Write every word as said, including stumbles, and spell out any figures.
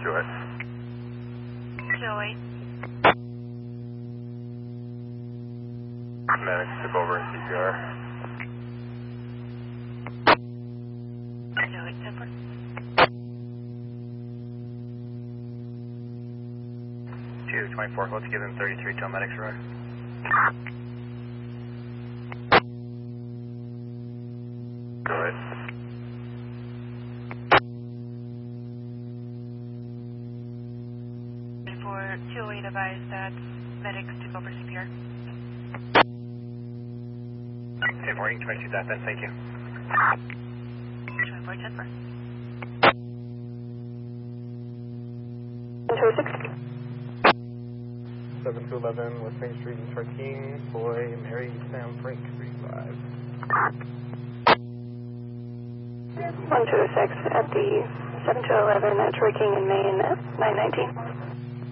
Joy. Joey. Medics took over in C P R. Joey, Temper. two twenty-four, let's give him thirty-three till medics arrive. Joy. For Joey, advise that medics took over C P R. ten four, you can twenty-two that then, thank you. twenty-four, Temper. two oh six. seven two eleven West Main Street in Tarkine, boy, Mary, Sam, Frank, three five. one two oh six at the seven two eleven at Troy King in Maine at nine nineteen.